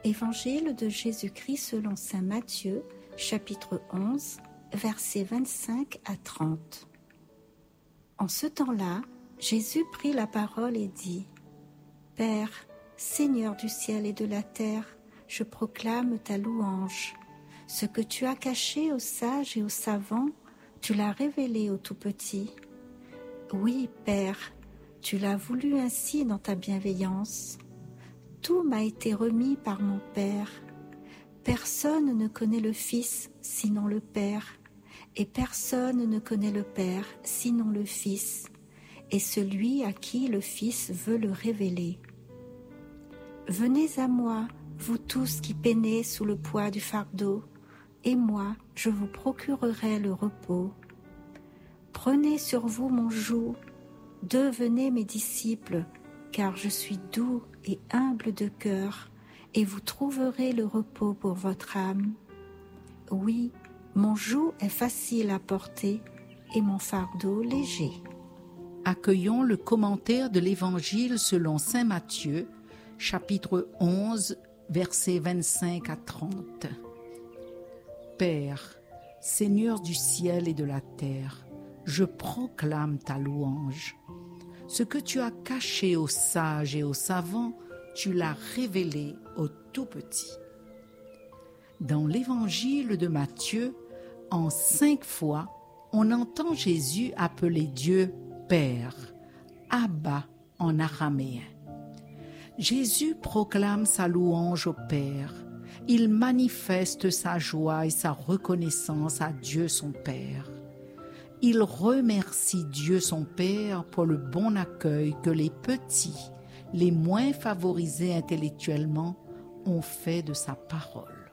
Évangile de Jésus-Christ selon saint Matthieu, chapitre 11, versets 25 à 30. En ce temps-là, Jésus prit la parole et dit : Père, Seigneur du ciel et de la terre, je proclame ta louange. Ce que tu as caché aux sages et aux savants, tu l'as révélé aux tout-petits. Oui, Père, tu l'as voulu ainsi dans ta bienveillance. Tout m'a été remis par mon Père. Personne ne connaît le Fils sinon le Père, et personne ne connaît le Père sinon le Fils, et celui à qui le Fils veut le révéler. Venez à moi, vous tous qui peinez sous le poids du fardeau, et moi, je vous procurerai le repos. Prenez sur vous mon joug, devenez mes disciples, car je suis doux et humble de cœur, et vous trouverez le repos pour votre âme. Oui, mon joug est facile à porter, et mon fardeau léger. Accueillons le commentaire de l'Évangile selon saint Matthieu, chapitre 11, versets 25 à 30. Père, Seigneur du ciel et de la terre, je proclame ta louange. Ce que tu as caché aux sages et aux savants, tu l'as révélé aux tout-petits. Dans l'Évangile de Matthieu, en 5 fois, on entend Jésus appeler Dieu Père, Abba en araméen. Jésus proclame sa louange au Père. Il manifeste sa joie et sa reconnaissance à Dieu son Père. Il remercie Dieu son Père pour le bon accueil que les petits, les moins favorisés intellectuellement, ont fait de sa parole.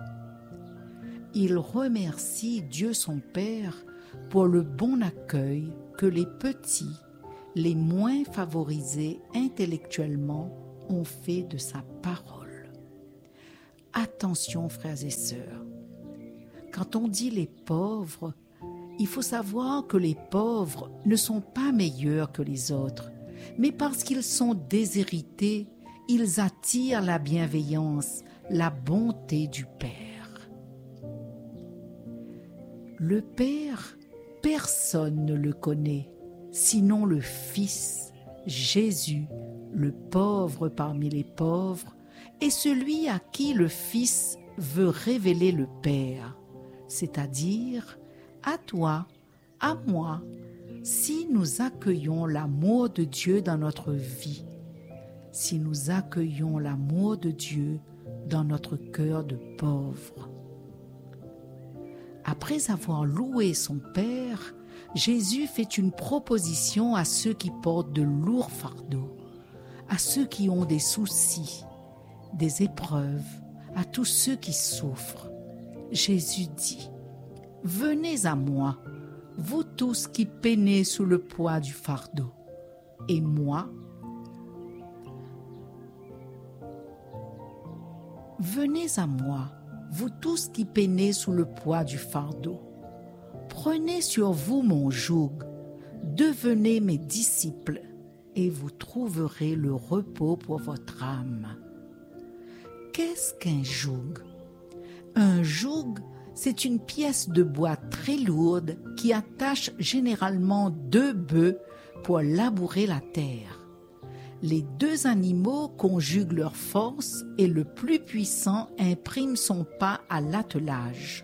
Il remercie Dieu son Père pour le bon accueil que les petits, les moins favorisés intellectuellement, ont fait de sa parole. Attention, frères et sœurs, quand on dit les pauvres, il faut savoir que les pauvres ne sont pas meilleurs que les autres, mais parce qu'ils sont déshérités, ils attirent la bienveillance, la bonté du Père. Le Père, personne ne le connaît, sinon le Fils, Jésus, le pauvre parmi les pauvres, et celui à qui le Fils veut révéler le Père, c'est-à-dire à toi, à moi, si nous accueillons l'amour de Dieu dans notre vie, si nous accueillons l'amour de Dieu dans notre cœur de pauvre. Après avoir loué son Père, Jésus fait une proposition à ceux qui portent de lourds fardeaux, à ceux qui ont des soucis, des épreuves, à tous ceux qui souffrent. Jésus dit : Venez à moi, vous tous qui peinez sous le poids du fardeau, et moi, venez à moi, vous tous qui peinez sous le poids du fardeau. Prenez sur vous mon joug, devenez mes disciples, et vous trouverez le repos pour votre âme. Qu'est-ce qu'un joug ? Un joug, c'est une pièce de bois très lourde qui attache généralement 2 bœufs pour labourer la terre. Les 2 animaux conjuguent leurs forces et le plus puissant imprime son pas à l'attelage.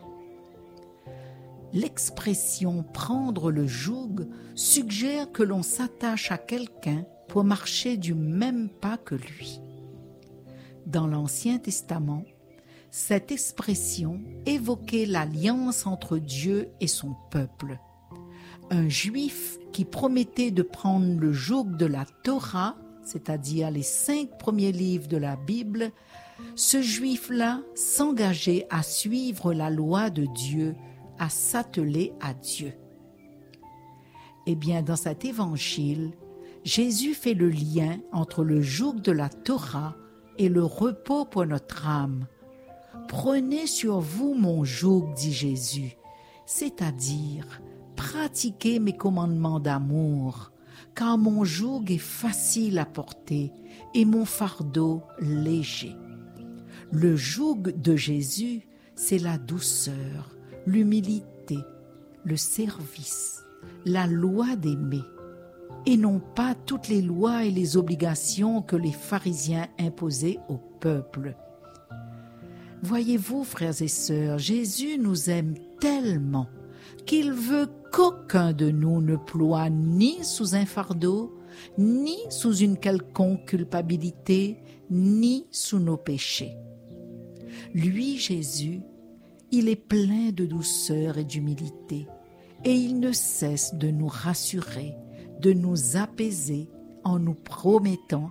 L'expression « prendre le joug » suggère que l'on s'attache à quelqu'un pour marcher du même pas que lui. Dans l'Ancien Testament, cette expression évoquait l'alliance entre Dieu et son peuple. Un juif qui promettait de prendre le joug de la Torah, c'est-à-dire les 5 premiers livres de la Bible, ce juif-là s'engageait à suivre la loi de Dieu, à s'atteler à Dieu. Eh bien, dans cet évangile, Jésus fait le lien entre le joug de la Torah et le repos pour notre âme. Prenez sur vous mon joug, dit Jésus, c'est-à-dire pratiquez mes commandements d'amour, car mon joug est facile à porter et mon fardeau léger. Le joug de Jésus, c'est la douceur, l'humilité, le service, la loi d'aimer, et non pas toutes les lois et les obligations que les pharisiens imposaient au peuple. Voyez-vous, frères et sœurs, Jésus nous aime tellement qu'il veut qu'aucun de nous ne ploie ni sous un fardeau, ni sous une quelconque culpabilité, ni sous nos péchés. Lui, Jésus, il est plein de douceur et d'humilité, et il ne cesse de nous rassurer, de nous apaiser en nous promettant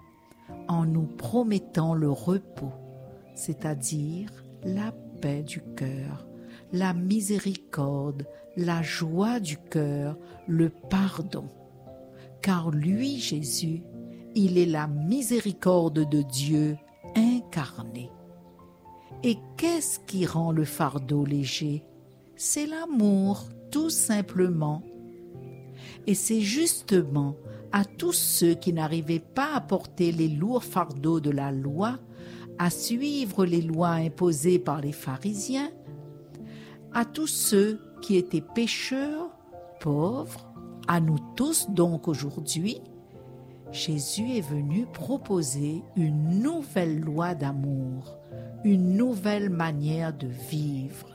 le repos, c'est-à-dire la paix du cœur, la miséricorde, la joie du cœur, le pardon. Car lui, Jésus, il est la miséricorde de Dieu incarnée. Et qu'est-ce qui rend le fardeau léger? C'est l'amour, tout simplement. Et c'est justement à tous ceux qui n'arrivaient pas à porter les lourds fardeaux de la loi, à suivre les lois imposées par les pharisiens, à tous ceux qui étaient pécheurs, pauvres, à nous tous donc aujourd'hui, Jésus est venu proposer une nouvelle loi d'amour, une nouvelle manière de vivre.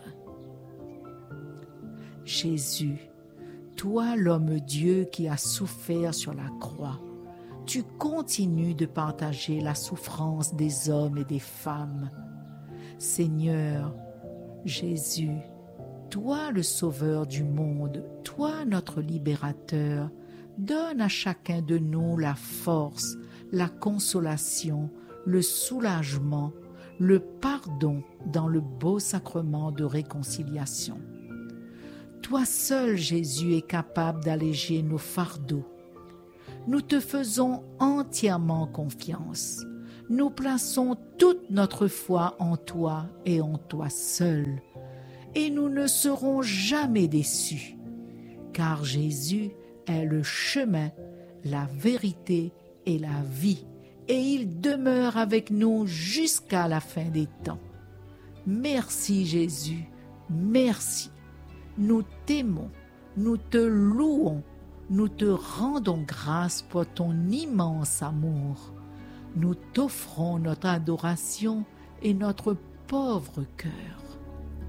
Jésus, toi l'homme-dieu qui a souffert sur la croix, tu continues de partager la souffrance des hommes et des femmes. Seigneur, Jésus, toi le Sauveur du monde, toi notre Libérateur, donne à chacun de nous la force, la consolation, le soulagement, le pardon dans le beau sacrement de réconciliation. Toi seul, Jésus, es capable d'alléger nos fardeaux. Nous te faisons entièrement confiance. Nous plaçons toute notre foi en toi et en toi seul. Et nous ne serons jamais déçus, car Jésus est le chemin, la vérité et la vie, et il demeure avec nous jusqu'à la fin des temps. Merci Jésus, merci. Nous t'aimons, nous te louons, nous te rendons grâce pour ton immense amour. Nous t'offrons notre adoration et notre pauvre cœur.